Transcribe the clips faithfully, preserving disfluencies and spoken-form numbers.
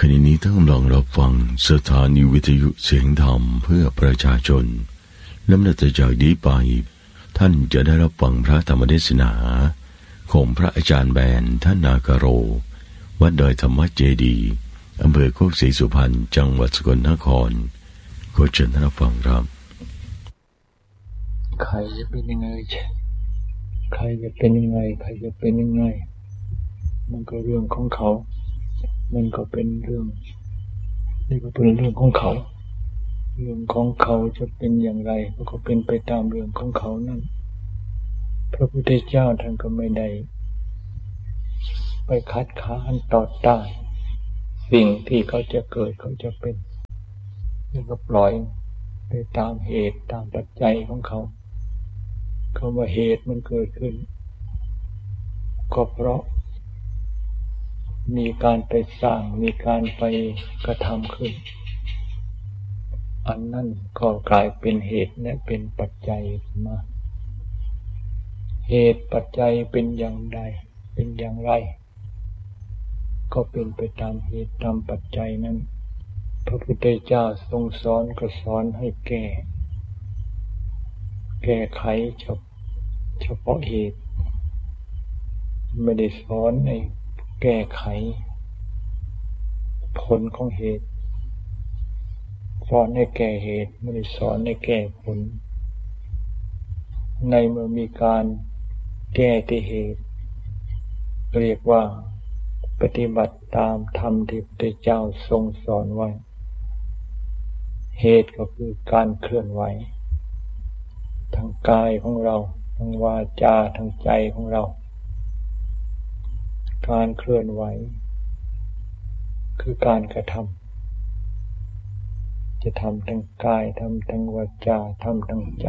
ขณะนี้ท่านกำลังรับฟังสถานีวิทยุเสียงธรรมเพื่อประชาชนลำดับจากนี้ไปท่านจะได้รับฟังพระธรรมเทศนาของพระอาจารย์แบนท่านนาคโรวัดดอยธรรมเจดีย์อำเภอโคกศรีสุพรรณจังหวัดสกลนครขอเชิญท่านรับฟังครับใครจะเป็นยังไงใครจะเป็นยังไงใครจะเป็นยังไงมันก็เรื่องของเขามันก็เป็นเรื่องนี่ก็เป็นเรื่องของเขาเรื่องของเขาจะเป็นอย่างไรก็เป็นไปตามเรื่องของเขานั่นพระพุทธเจ้าท่านก็ไม่ได้ไปคัดค้านต่อต้านสิ่งที่เขาจะเกิดเขาจะเป็นนี่ก็ปล่อยไปตามเหตุตามปัจจัยของเขาคำว่าเหตุมันเกิดขึ้นก็เพราะมีการไปสร้างมีการไปกระทำขึ้นอันนั้นก็กลายเป็นเหตุและเป็นปัจจัยมาเหตุปัจจัยเป็นอย่างใดเป็นอย่างไรก็เป็นไปตามเหตุตามปัจจัยนั้นพระพุทธเจ้าทรงสอนก็สอนให้แก้แก้ไขเฉพาะเหตุไม่ได้สอนให้แก้ไขผลของเหตุสอนให้แก้เหตุไม่ได้สอนให้แก้ผลในเมื่อมีการแก้ที่เหตุเรียกว่าปฏิบัติตามธรรมที่พระพุทธเจ้าทรงสอนไว้เหตุก็คือการเคลื่อนไหวทางกายของเราทางวาจาทางใจของเราการเคลื่อนไหวคือการกระทำจะทำทางกายทำทางวาจาทำทางใจ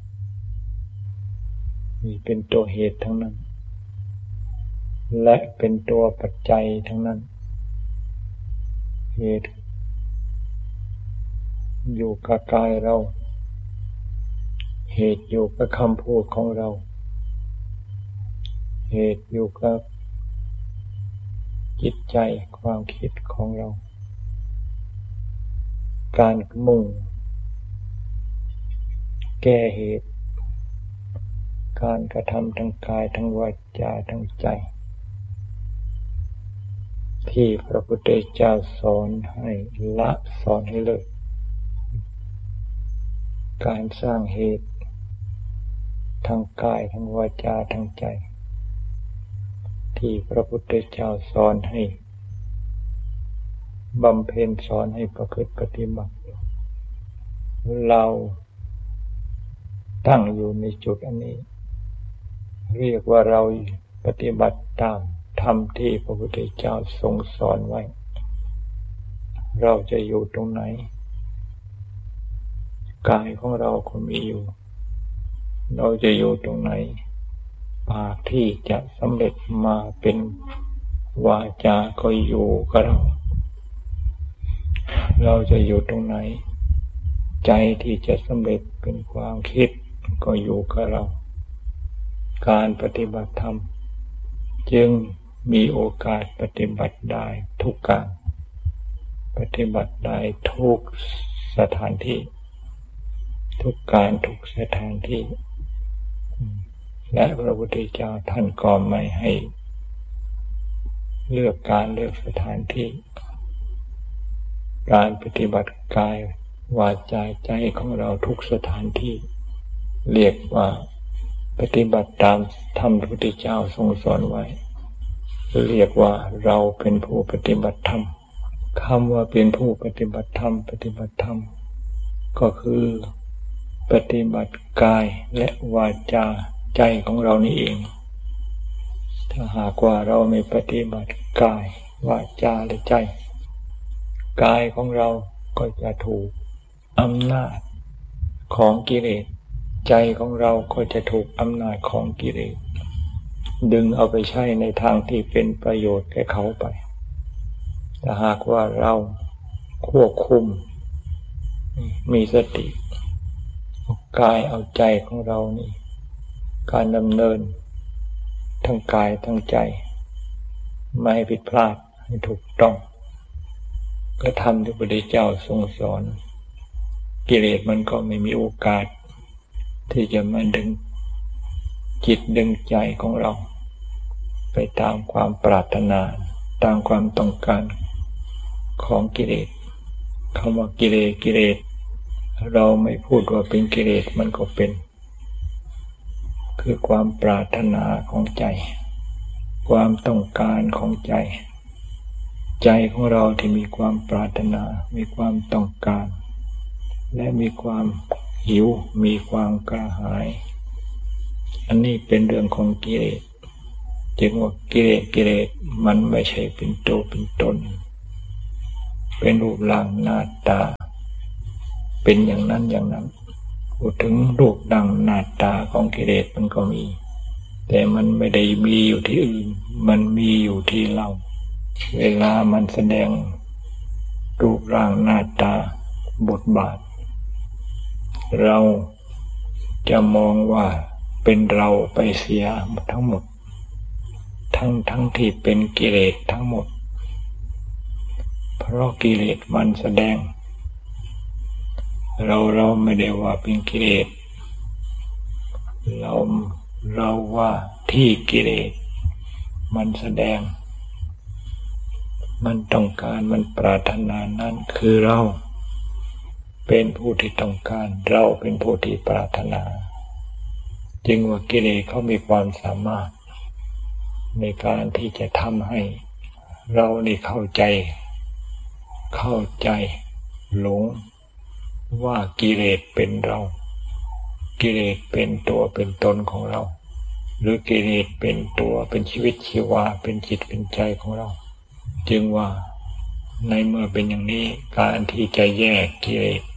นี่เป็นตัวเหตุทั้งนั้นและเป็นตัวปัจจัยทั้งนั้นเหตุอยู่กับกายเราเหตุอยู่กับคำพูดของเราเหตุอยู่กับจิตใจความคิดของเราการมุ่งแก้เหตุการกระทำทางกายทางวาจาทางใจที่พระพุทธเจ้าสอนให้ละสอนให้เลิกการสร้างเหตุทางกายทางวาจาทางใจที่พระพุทธเจ้าสอนให้บำเพ็ญสอนให้ประพฤติปฏิบัติเราตั้งอยู่ในจุดอันนี้เรียกว่าเราปฏิบัติตามธรรมที่พระพุทธเจ้าทรงสอนไว้เราจะอยู่ตรงไหนกายของเราก็มีอยู่เราจะอยู่ตรงไหนปากที่จะสำเร็จมาเป็นวาจาก็อยู่กับเราเราจะอยู่ตรงไหนใจที่จะสำเร็จเป็นความคิดก็อยู่กับเราการปฏิบัติธรรมจึงมีโอกาสปฏิบัติได้ทุกการปฏิบัติได้ทุกสถานที่ทุกการทุกสถานที่และพระพุทธเจ้าท่านก็ไม่ให้เลือกการเลือกสถานที่การปฏิบัติกายวาจาใจของเราทุกสถานที่เรียกว่าปฏิบัติตามธรรมพระพุทธเจ้าทรงสอนไว้เรียกว่าเราเป็นผู้ปฏิบัติธรรมคำว่าเป็นผู้ปฏิบัติธรรมปฏิบัติธรรมก็คือปฏิบัติกายและวาจาใจของเรานี่เองถ้าหากว่าเราไม่ปฏิบัติกายวาจาและใจกายของเราก็จะถูกอำนาจของกิเลสใจของเราก็จะถูกอำนาจของกิเลสดึงเอาไปใช้ในทางที่เป็นประโยชน์แก่เขาไปถ้าหากว่าเราควบคุมมีสติกายเอาใจของเรานี่การดำเนินทั้งกายทั้งใจไม่ให้ผิดพลาดให้ถูกต้องก็ทำที่พระพุทธเจ้าทรงสอนกิเลสมันก็ไม่มีโอกาสที่จะมาดึงจิตดึงใจของเราไปตามความปรารถนาตามความต้องการของกิเลสคำว่ากิเลสกิเลสเราไม่พูดว่าเป็นกิเลสมันก็เป็นคือความปรารถนาของใจความต้องการของใจใจของเราที่มีความปรารถนามีความต้องการและมีความหิวมีความกระหายอันนี้เป็นเรื่องของกิเลสจึงว่ากิเลสกิเลสมันไม่ใช่เป็นตัวเป็นตนเป็นรูปร่างหน้าตาเป็นอย่างนั้นอย่างนั้นพูดถึงรูปดังหน้าตาของกิเลสมันก็มีแต่มันไม่ได้มีอยู่ที่อื่นมันมีอยู่ที่เราเวลามันแสดงรูปร่างหน้าตาบทบาทเราจะมองว่าเป็นเราไปเสียทั้งหมดทั้งทั้งที่เป็นกิเลสทั้งหมดเพราะกิเลสมันแสดงเราเราไม่ได้ว่าเป็นกิเลสเราเราว่าที่กิเลสมันแสดงมันต้องการมันปรารถนานั้นคือเราเป็นผู้ที่ต้องการเราเป็นผู้ที่ปรารถนาจึงว่ากิเลสเขามีความสามารถในการที่จะทำให้เรานี่เข้าใจเข้าใจหลงว่ากิเลสเป็นเรากิเลสเป็นตัวเป็นตนของเราหรือกิเลสเป็นตัวเป็นชีวิตชีวาเป็นจิตเป็นใจของเราจึงว่าในเมื่อเป็นอย่างนี้การที่จะแยกกิเลส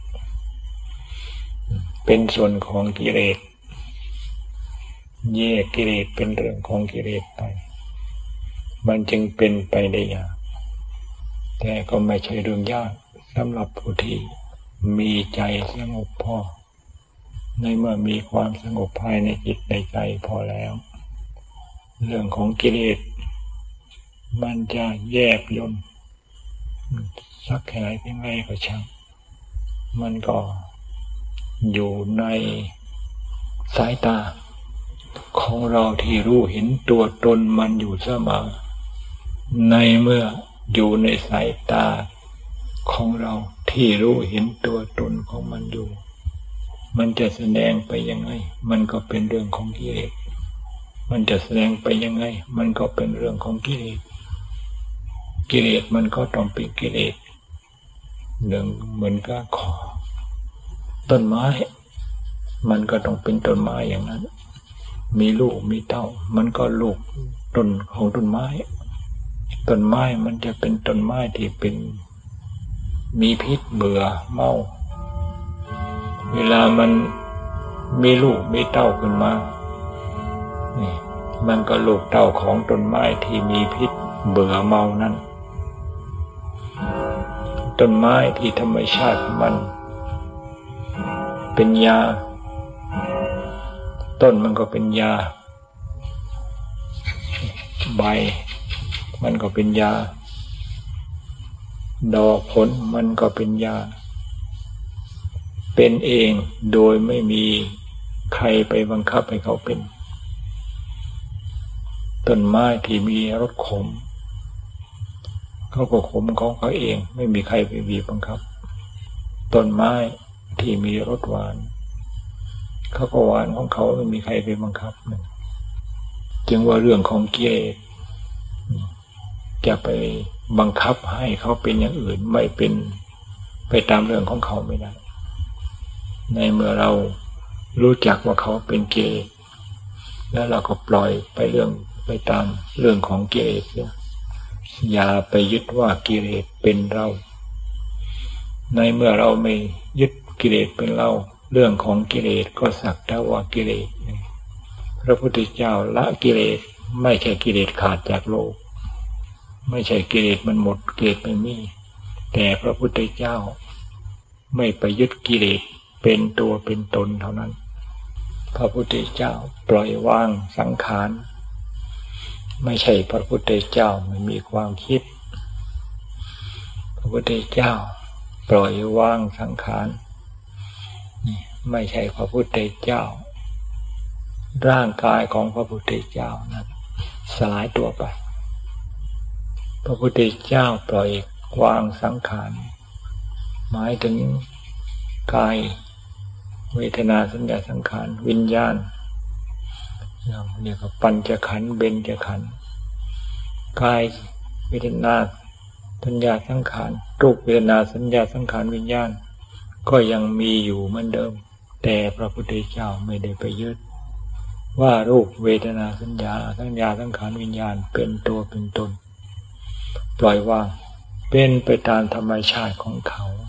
เป็นส่วนของกิเลสแยกกิเลสเป็นเรื่องของกิเลสไปมันจึงเป็นไปได้ยากแต่ก็ไม่ใช่เรื่องยากสำหรับผู้ที่มีใจสงบพอในเมื่อมีความสงบภายในจิตในใจพอแล้วเรื่องของกิเลสมันจะแยบยลสักแค่ไหนเพียงไรก็ช่างมันก็อยู่ในสายตาของเราที่รู้เห็นตัวตนมันอยู่เสมอในเมื่ออยู่ในสายตาของเราที่รู้เห็นตัวตนของมันอยู่มันจะแสดงไปยังไงมันก็เป็นเรื่องของกิเลสมันจะแสดงไปยังไงมันก็เป็นเรื่องของกิเลสกิเลสมันก็ต้องเป็นกิเลสเรื่องเหมือนกับขอต้นไม้มันก็ต้องเป็นต้นไม้อย่างนั้นมีลูกมีเต้ามันก็ลูกต้นของต้นไม้ต้นไม้มันจะเป็นต้นไม้ที่เป็นมีพิษเบื่อเมาเวลามันมีลูกมีเต้าขึ้นมานี่มันก็ลูกเต้าของต้นไม้ที่มีพิษเบื่อเมานั้นต้นไม้ที่ธรรมชาติมันเป็นยาต้นมันก็เป็นยาใบมันก็เป็นยาดอกผลมันก็เป็นยาเป็นเองโดยไม่มีใครไปบังคับให้เขาเป็นต้นไม้ที่มีรสขมเขาก็ขมของเขาเองไม่มีใครไปบีบบังคับต้นไม้ที่มีรสหวานเขาก็หวานของเขาไม่มีใครไปบังคับจึงว่าเรื่องของกิเลสจะไปบังคับให้เขาเป็นอย่างอื่นไม่เป็นไปตามเรื่องของเขาไม่ได้ในเมื่อเรารู้จักว่าเขาเป็นกิเลสแล้วเราก็ปล่อยไปเรื่องไปตามเรื่องของกิเลสอย่าไปยึดว่ากิเลสเป็นเราในเมื่อเราไม่ยึดกิเลสเป็นเราเรื่องของกิเลสก็สักแต่ว่ากิเลสพระพุทธเจ้าละกิเลสไม่ใช่กิเลสขาดจากโลกไม่ใช่กิเลสมันหมดกิเลสไม่มีแต่พระพุทธเจ้าไม่ไปยึดกิเลสเป็นตัวเป็นตนเท่านั้นพระพุทธเจ้าปล่อยวางสังขารไม่ใช่พระพุทธเจ้าไม่มีความคิดพระพุทธเจ้าปล่อยวางสังขารนี่ไม่ใช่พระพุทธเจ้าร่างกายของพระพุทธเจ้านั้นสลายตัวไปพระพุทธเจ้าปล่อยวางสังขารหมายถึงกายเวทนาสัญญาสังขารวิญญาณเรียกว่าปัญจขันธ์เบญจขันธ์กายเวทนาสัญญาสังขารรูปเวทนาสัญญาสังขารวิญญาณก็ยังมีอยู่เหมือนเดิมแต่พระพุทธเจ้าไม่ได้ไปยึดว่ารูปเวทนาสัญญาสัญญาสังขารวิญญาณเป็นตัวเป็นตนปล่อยวางเป็นไปตามธรรมชาติของเขา